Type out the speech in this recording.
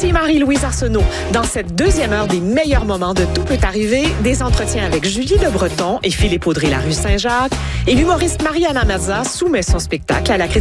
Ici Marie-Louise Arsenault. Dans cette deuxième heure des meilleurs moments de Tout peut arriver, des entretiens avec Julie Le Breton et Philippe Audrey-Larue Saint-Jacques. Et l'humoriste Mariana Mazza soumet son spectacle à la critique